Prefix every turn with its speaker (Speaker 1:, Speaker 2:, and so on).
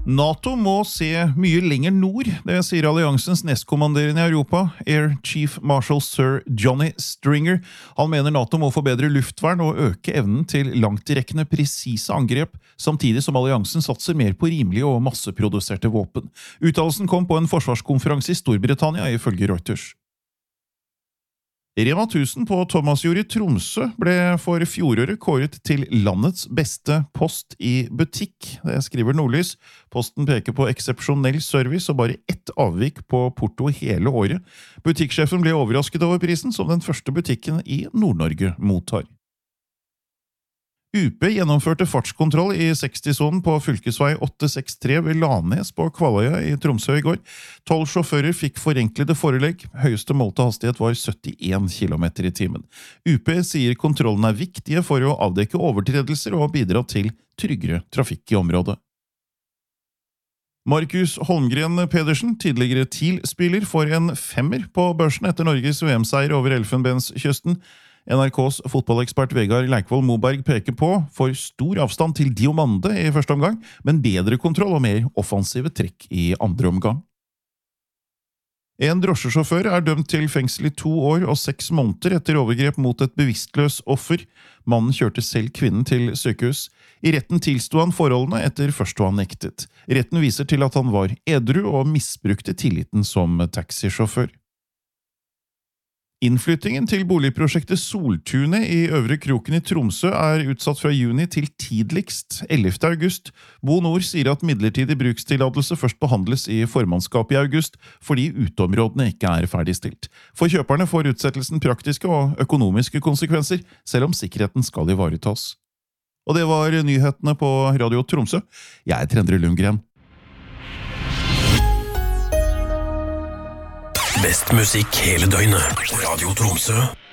Speaker 1: NATO må se mye lenger nord, det sier alliansens nestkommanderende i Europa, Air Chief Marshal Sir Johnny Stringer. Han mener NATO må forbedre luftvern og øke evnen til langtrekkende, presise angrep, samtidig som alliansen satser mer på rimelige og masseproduserte våpen. Uttalelsen kom på en forsvarskonferanse i Storbritannia, ifølge Reuters. Rema 1000 på Thomasjord i Tromsø ble for fjoråret kåret til landets beste post i butikk. Det skriver Nordlys. Posten peker på eksepsjonell service og bare ett avvik på porto hele året. Butikksjefen ble overrasket over prisen, som den første butikken i Nord-Norge mottar. UP gjennomførte fartskontroll i 60-sonen på fylkesvei 863 ved Lanes på Kvaløya i Tromsø i går. 12 sjåfører fikk forenklede forelegg. Høyeste målte hastighet var 71 km i timen. UP sier kontrollen er viktige for å avdekke overtredelser og bidra til tryggere trafikk i området. Markus Holmgren Pedersen, tidligere TIL-spiller, får en 5-er på børsen etter Norges VM-seier over Elfenbenskysten. NRKs fotballekspert Vegard Leikvoll Moberg peker på for stor avstand til Diomande i første omgang, men bedre kontroll og mer offensive trekk i andre omgang. En drosjesjåfør er dømt til fengsel i 2 år og 6 måneder etter overgrep mot et bevisstløs offer. Mannen kjørte selv kvinnen til sykehus. I retten tilsto han forholdene etter først å ha nektet. Retten viser til at han var edru og misbrukte tilliten som taxisjåfør. Innflyttingen til boligprosjektet Soltunet i Øvre Kroken i Tromsø er utsatt fra juni til tidligst 11. august. Bo Nord sier at midlertidig brukstillatelse først behandles i formannskapet i august, fordi uteområdene ikke er ferdigstilt. For kjøperne får utsettelsen praktiske og økonomiske konsekvenser, selv om sikkerheten skal ivaretas. Og det var nyhetene på Radio Tromsø. Jeg heter Endre Lundgren.
Speaker 2: Best musikk hele døgnet. Radio Tromsø.